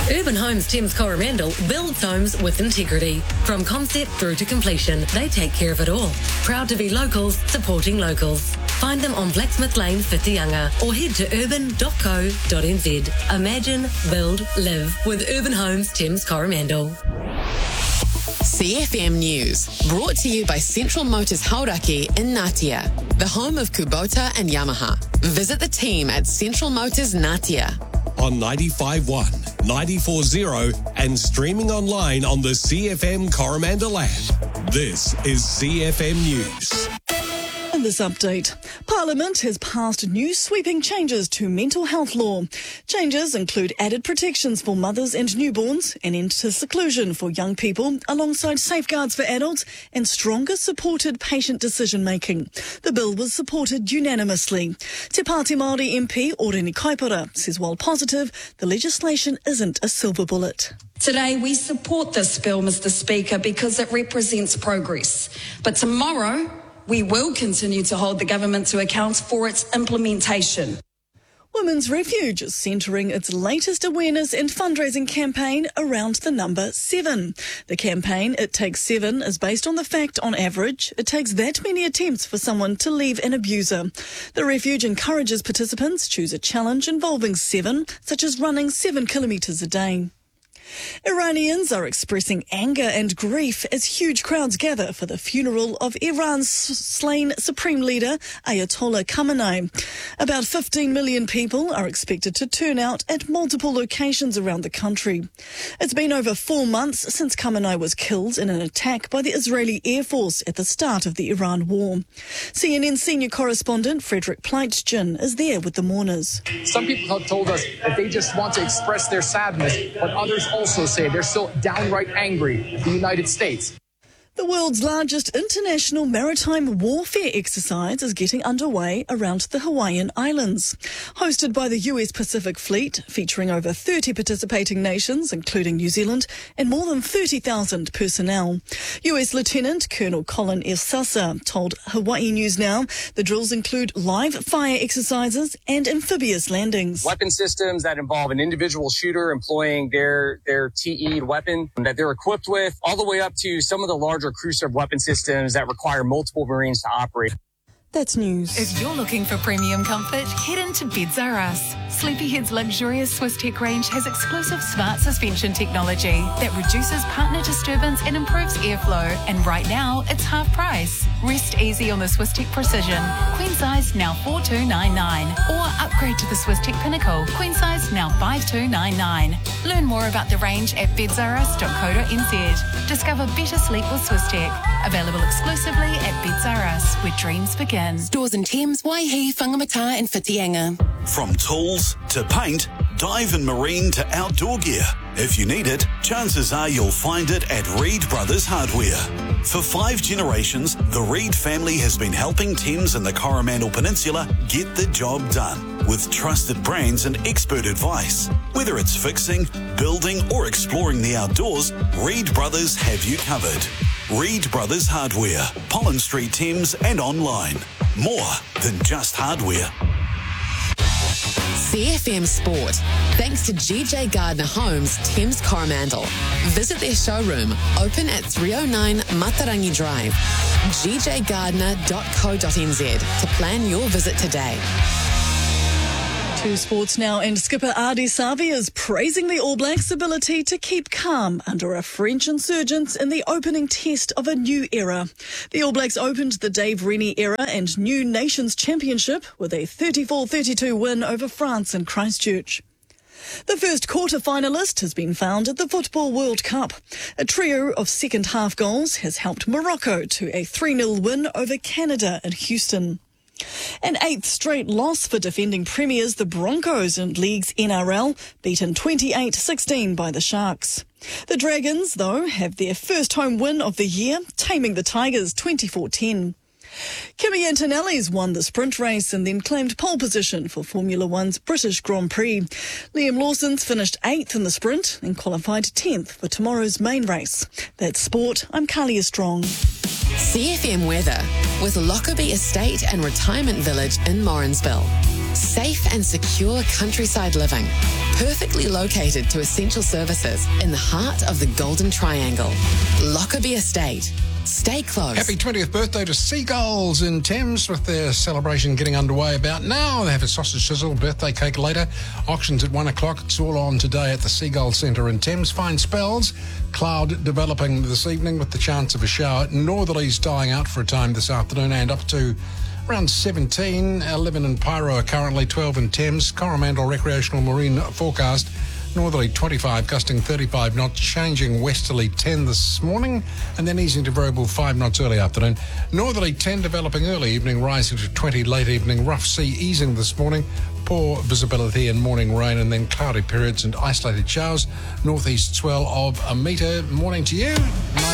Urban Homes Thames Coromandel builds homes with integrity. From concept through to completion, they take care of it all. Proud to be locals, supporting locals. Find them on Blacksmith Lane, Whitianga, or head to urban.co.nz. Imagine, build, live with Urban Homes Thames Coromandel. CFM News, brought to you by Central Motors Hauraki in Ngatea, the home of Kubota and Yamaha. Visit the team at Central Motors Ngatea. On 95.1, 94.0 and streaming online on the CFM Coromandel app. This is CFM News. In this update, Parliament has passed new sweeping changes to mental health law. Changes include added protections for mothers and newborns, an end to seclusion for young people, alongside safeguards for adults and stronger supported patient decision-making. The bill was supported unanimously. Te Pāti Māori MP Oreni Kaipara says while positive, the legislation isn't a silver bullet. Today we support this bill, Mr. Speaker, because it represents progress. But tomorrow, we will continue to hold the government to account for its implementation. Women's Refuge is centring its latest awareness and fundraising campaign around the number 7. The campaign, It Takes 7, is based on the fact, on average, it takes that many attempts for someone to leave an abuser. The Refuge encourages participants choose a challenge involving 7, such as running 7 kilometres a day. Iranians are expressing anger and grief as huge crowds gather for the funeral of Iran's slain Supreme Leader Ayatollah Khamenei. About 15 million people are expected to turn out at multiple locations around the country. It's been over 4 months since Khamenei was killed in an attack by the Israeli Air Force at the start of the Iran war. CNN senior correspondent Frederick Pleitgen is there with the mourners. Some people have told us that they just want to express their sadness, but others also say they're still downright angry at the United States. The world's largest international maritime warfare exercise is getting underway around the Hawaiian Islands. Hosted by the US Pacific Fleet, featuring over 30 participating nations, including New Zealand, and more than 30,000 personnel. US Lieutenant Colonel Colin Esasa told Hawaii News Now the drills include live fire exercises and amphibious landings. Weapon systems that involve an individual shooter employing their TE weapon that they're equipped with, all the way up to some of the larger cruise weapon systems that require multiple Marines to operate. That's news. If you're looking for premium comfort, head into Beds R Us. Sleepyhead's luxurious Swiss Tech range has exclusive smart suspension technology that reduces partner disturbance and improves airflow. And right now, it's half price. Rest easy on the Swiss Tech Precision. Queen size now $4,299. Or upgrade to the Swiss Tech Pinnacle. Queen size now $5,299. Learn more about the range at bedsrus.co.nz. Discover better sleep with Swiss Tech. Available exclusively at Beds R Us, where dreams begin. Stores in Thames, Waihi, Whangamata and Whitianga. From tools to paint, dive and marine to outdoor gear. If you need it, chances are you'll find it at Reed Brothers Hardware. For 5 generations, the Reed family has been helping Thames and the Coromandel Peninsula get the job done with trusted brands and expert advice. Whether it's fixing, building or exploring the outdoors, Reed Brothers have you covered. Reed Brothers Hardware, Pollen Street, Thames and online. More than just hardware. CFM Sport, thanks to GJ Gardner Homes, Thames Coromandel. Visit their showroom, open at 309 Matarangi Drive. gjgardner.co.nz to plan your visit today. To sports now, and skipper Ardie Savea is praising the All Blacks' ability to keep calm under a French insurgents in the opening test of a new era. The All Blacks opened the Dave Rennie era and new Nations Championship with a 34-32 win over France in Christchurch. The first quarter-finalist has been found at the Football World Cup. A trio of second-half goals has helped Morocco to a 3-0 win over Canada in Houston. An 8th straight loss for defending premiers, the Broncos in League's NRL, beaten 28-16 by the Sharks. The Dragons, though, have their first home win of the year, taming the Tigers 24-10. Kimi Antonelli's won the sprint race and then claimed pole position for Formula One's British Grand Prix. Liam Lawson's finished 8th in the sprint and qualified 10th for tomorrow's main race. That's sport. I'm Kalia Strong. CFM weather with Lockerbie Estate and Retirement Village in Morrinsville. Safe and secure countryside living. Perfectly located to essential services in the heart of the Golden Triangle. Lockerbie Estate. Stay close. Happy 20th birthday to Seagulls in Thames, with their celebration getting underway about now. They have a sausage sizzle, birthday cake later. Auctions at 1 o'clock. It's all on today at the Seagull Centre in Thames. Fine spells. Cloud developing this evening with the chance of a shower. Northerlies dying out for a time this afternoon and up to around 17. 11 in Pyro currently, 12 in Thames. Coromandel recreational marine forecast. Northerly 25, gusting 35 knots, changing westerly 10 this morning, and then easing to variable 5 knots early afternoon. Northerly 10 developing early evening, rising to 20 late evening. Rough sea easing this morning. Poor visibility and morning rain, and then cloudy periods and isolated showers. Northeast swell of a metre. Morning to you.